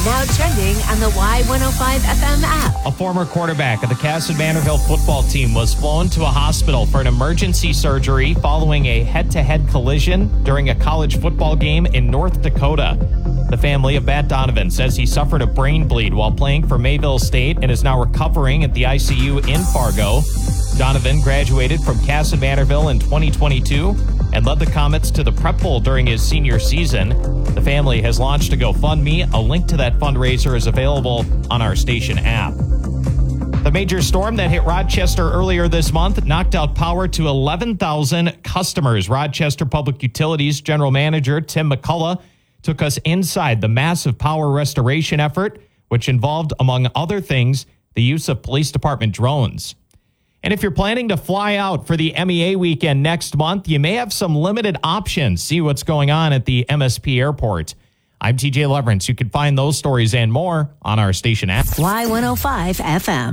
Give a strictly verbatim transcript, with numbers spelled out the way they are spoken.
Now trending on the Y one oh five F M app. A former quarterback of the Kasson-Mantorville football team was flown to a hospital for an emergency surgery following a head-to-head collision during a college football game in North Dakota. The family of Matt Donovan says he suffered a brain bleed while playing for Mayville State and is now recovering at the I C U in Fargo. Donovan graduated from Kasson-Mantorville in twenty twenty-two and led the Comets to the Prep Bowl during his senior season. The family has launched a GoFundMe. A link to that fundraiser is available on our station app. The major storm that hit Rochester earlier this month knocked out power to eleven thousand customers. Rochester Public Utilities General Manager Tim McCullough took us inside the massive power restoration effort, which involved, among other things, the use of police department drones. And if you're planning to fly out for the M E A weekend next month, you may have some limited options. See what's going on at the M S P airport. I'm T J Leverance. You can find those stories and more on our station app. Y one oh five F M.